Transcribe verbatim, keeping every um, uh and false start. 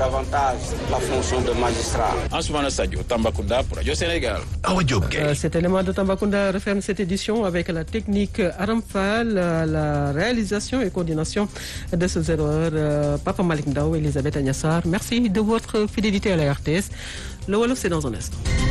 davantage la fonction de magistrat. Ansoumana Sadio, Tambacounda pour Radio Sénégal. Awa Diop Gueye. Euh, cet élément de Tambacounda referme cette édition avec la technique Aram Fall, la réalisation et coordination de ce zéro heure, euh, Papa Malik Ndao, Elisabeth Agnassar. Merci de votre fidélité à la R T S. Le Wolof, c'est dans un instant.